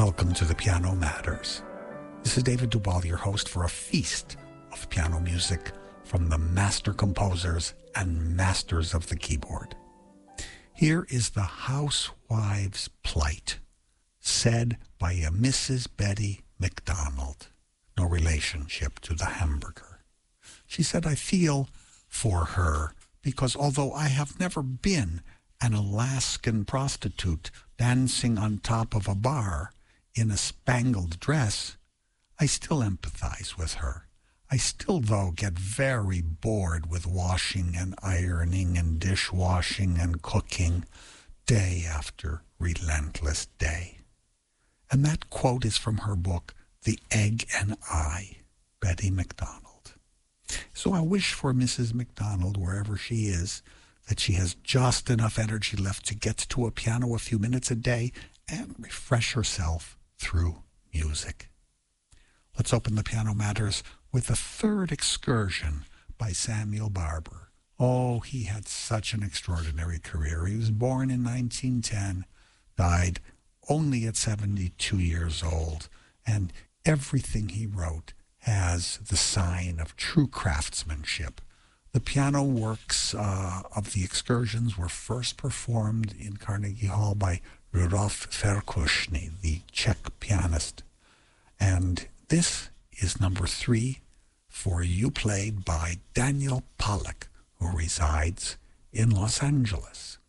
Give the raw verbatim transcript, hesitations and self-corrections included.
Welcome to the Piano Matters. This is David Duvall, your host for a feast of piano music from the master composers and masters of the keyboard. Here is the housewife's plight, said by a Missus Betty McDonald, no relationship to the hamburger. She said, I feel for her because although I have never been an Alaskan prostitute dancing on top of a bar in a spangled dress, I still empathize with her. I still, though, get very bored with washing and ironing and dishwashing and cooking day after relentless day. And that quote is from her book, The Egg and I, Betty McDonald. So I wish for Missus McDonald, wherever she is, that she has just enough energy left to get to a piano a few minutes a day and refresh herself through music. Let's open the Piano Matters with a third excursion by Samuel Barber. Oh, he had such an extraordinary career. He was born in nineteen ten, died only at seventy-two years old, and everything he wrote has the sign of true craftsmanship. The piano works uh, of the excursions were first performed in Carnegie Hall by Rudolf Verkushny, the Czech pianist. And this is number three for You, played by Daniel Pollack, who resides in Los Angeles.